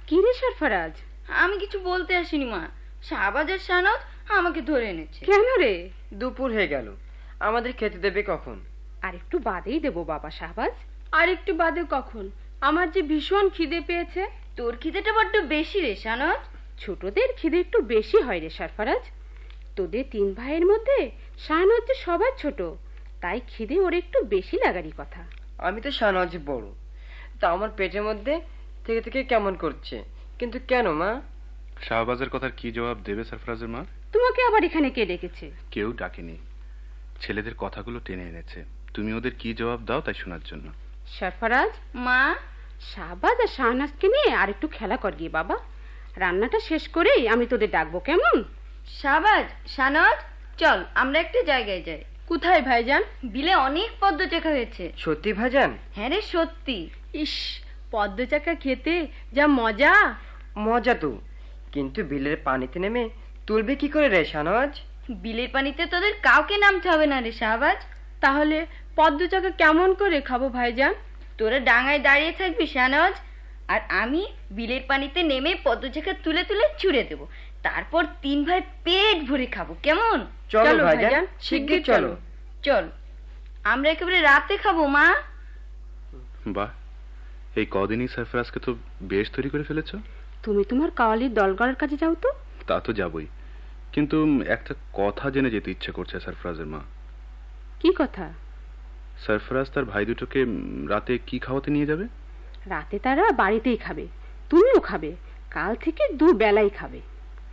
কি রে সরফরাজ? আমি কিছু বলতে আসিনি মা, শাহবাজের শাহনাজ আমাকে ধরে এনেছে। কেন রে? দুপুর হয়ে গেল, আমাদের খেতে দেবে কখন? আর একটু বাদেই দেবো বাবা শাহবাজ। আর একটু বাদে কখন? আমার যে ভীষণ খিদে পেয়েছে। তোর খিদেটা বড্ড বেশি রে শাহনাজ। ছোটদের খিদে একটু বেশি হয় রে সরফরাজ। তোদের 3 ভাইয়ের মধ্যে শাহনাজ যে সবার ছোট, তাই খিদে ওর একটু বেশি লাগারই কথা। আমি তো শাহনাজ বড়, তা আমার পেটের মধ্যে থেকে থেকে কেমন করছে। কিন্তু কেন মা? শাহবাজের কথার কি জবাব দেবে সরফরাজের মা? তোমাকে আবার এখানে কে ডেকেছে? কেউ ডাকেনি, ছেলেদের কথাগুলো টেনে এনেছে। তুমি ওদের কি জবাব দাও তাই শোনার জন্য। সরফরাজ, মা, শাহবাজ আর শাহনাজকে নিয়ে আর একটু খেলা কর গিয়ে বাবা। রান্নাটা শেষ করেই আমি তোদের ডাকবো, কেমন? শাহবাজ, শাহনাজ, চল আমরা একটা জায়গায় যাই। কোথায় ভাইজান? বিলে অনেক পদ্ম চাকা হয়েছে। সত্যি ভাইজান? হ্যাঁ রে, সত্যি। ইস, পদ্ম চাকা খেতে যা মজা। মজা তো, কিন্তু বিলের পানিতে নেমে তুলবে কি করে রে শাহনাজ? বিলের পানিতে তোদের কাউকে নামতে হবে না রে শাহবাজ। তাহলে পদ্ম চাকা কেমন করে খাবো ভাইজান? তোরা ডাঙায় দাঁড়িয়ে থাকবি শাহনাজ, আর আমি বিলের পানিতে নেমে পদ্ম চাকা তুলে তুলে ছুঁড়ে দেবো। তারপর 3 ভাই পেট ভরে খাবো, কেমন? চলো ভাইজান, শিগগির চলো। চল, আমরা একেবারে রাতে খাবো মা। বাহ, এই কদিনই সরফরাজকে তো বেশ তৈরি করে ফেলেছ। তুমি তোমার কাওয়ালির দল গড়ার কাজে যাও তো। তা তো যাবই, কিন্তু একটা কথা জেনে যেতে ইচ্ছে করছে সরফরাজের মা। কি কথা? সরফরাজ তার ভাই দুটোকে রাতে কি খাওয়াতে নিয়ে যাবে? রাতে তারা বাড়িতেই খাবে, তুমিও খাবে, কাল থেকে 2 বেলাই খাবে।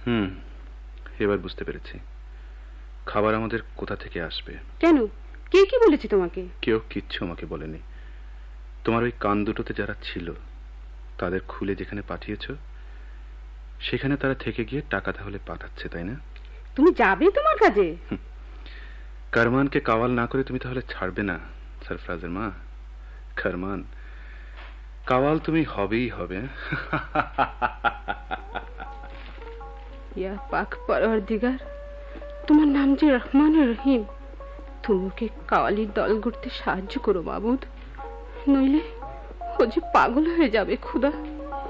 এবার বুঝতে পেরেছি খাবার আমাদের কোথা থেকে আসবে। কেন, কে কি বলেছে তোমাকে? কেউ কিচ্ছু আমাকে বলেনি। তোমার ওই কান দুটোতে যারা ছিল তাদের খুলে যেখানে পাঠিয়েছো সেখানে তারা থেকে গিয়ে টাকা তাহলে পাঠাচ্ছে, তাই না? তুমি যাবে তোমার কাজে? কারমানকে কাওয়াল না করে তুমি তাহলে ছাড়বে না সরফরাজের মা? কারমান কাওয়াল তুমি হবেই হবে। ইয়া পাক পরওয়ারদিগার, তোমার নাম যে রহমান রহিম। তুমি ওকে কাওয়ালির দল গড়তে সাহায্য করো মাবুদ, নইলে ও যে পাগল হয়ে যাবে। খুদা।